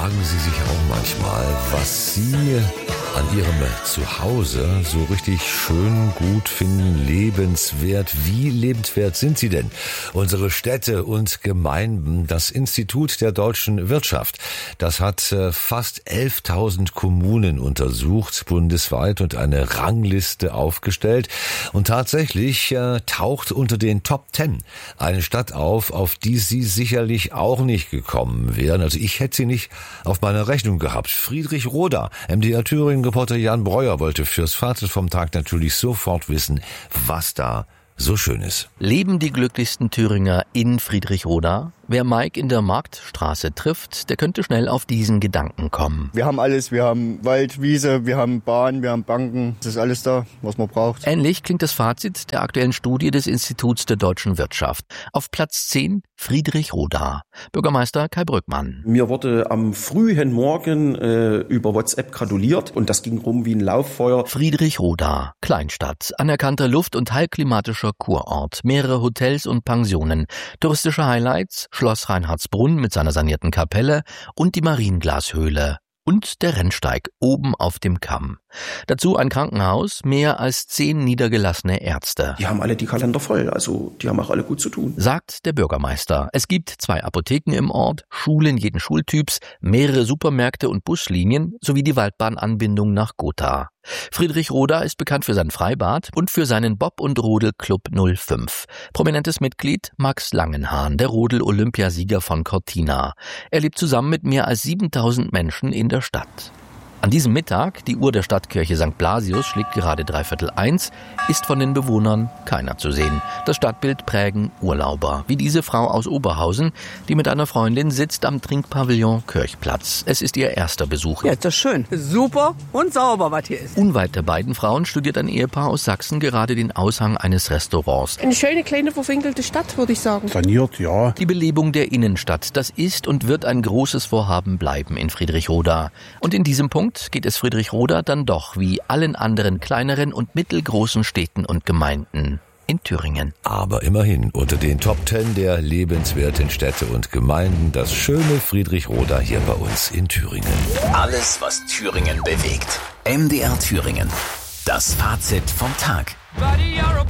Fragen Sie sich auch manchmal, was Sie an Ihrem Zuhause so richtig schön, gut finden, lebenswert? Wie lebenswert sind sie denn? Unsere Städte und Gemeinden, das Institut der deutschen Wirtschaft, das hat fast 11.000 Kommunen untersucht, bundesweit, und eine Rangliste aufgestellt. Und tatsächlich taucht unter den Top 10 eine Stadt auf die Sie sicherlich auch nicht gekommen wären. Also ich hätte sie nicht auf meiner Rechnung gehabt. Friedrichroda. MDR Thüringen-Reporter Jan Breuer wollte fürs Fazit vom Tag natürlich sofort wissen, was da so schön ist. Leben die glücklichsten Thüringer in Friedrichroda? Wer Mike in der Marktstraße trifft, der könnte schnell auf diesen Gedanken kommen. Wir haben alles, wir haben Wald, Wiese, wir haben Bahn, wir haben Banken. Das ist alles da, was man braucht. Ähnlich klingt das Fazit der aktuellen Studie des Instituts der deutschen Wirtschaft. Auf Platz 10 Friedrichroda. Bürgermeister Kai Brückmann. Mir wurde am frühen Morgen über WhatsApp gratuliert und das ging rum wie ein Lauffeuer. Friedrichroda, Kleinstadt, anerkannter Luft- und heilklimatischer Kurort, mehrere Hotels und Pensionen, touristische Highlights, Schloss Reinhardsbrunn mit seiner sanierten Kapelle und die Marienglashöhle und der Rennsteig oben auf dem Kamm. Dazu ein Krankenhaus, mehr als 10 niedergelassene Ärzte. Die haben alle die Kalender voll, also die haben auch alle gut zu tun. Sagt der Bürgermeister. Es gibt 2 Apotheken im Ort, Schulen jeden Schultyps, mehrere Supermärkte und Buslinien sowie die Waldbahnanbindung nach Gotha. Friedrichroda ist bekannt für sein Freibad und für seinen Bob- und Rodel-Club 05. Prominentes Mitglied Max Langenhahn, der Rodel-Olympiasieger von Cortina. Er lebt zusammen mit mehr als 7.000 Menschen in der Stadt. An diesem Mittag, die Uhr der Stadtkirche St. Blasius schlägt gerade 1:15, ist von den Bewohnern keiner zu sehen. Das Stadtbild prägen Urlauber, wie diese Frau aus Oberhausen, die mit einer Freundin sitzt am Trinkpavillon Kirchplatz. Es ist ihr erster Besuch. Ja, ist das schön. Super und sauber, was hier ist. Unweit der beiden Frauen studiert ein Ehepaar aus Sachsen gerade den Aushang eines Restaurants. Eine schöne, kleine, verwinkelte Stadt, würde ich sagen. Saniert, ja. Die Belebung der Innenstadt, das ist und wird ein großes Vorhaben bleiben in Friedrichroda. Und in diesem Punkt geht es Friedrichroda dann doch wie allen anderen kleineren und mittelgroßen Städten und Gemeinden in Thüringen. Aber immerhin unter den Top 10 der lebenswerten Städte und Gemeinden das schöne Friedrichroda hier bei uns in Thüringen. Alles, was Thüringen bewegt. MDR Thüringen. Das Fazit vom Tag. Buddy, you're a